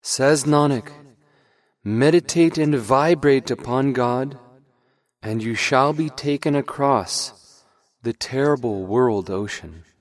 Says Nanak, meditate and vibrate upon God, and you shall be taken across the terrible world ocean.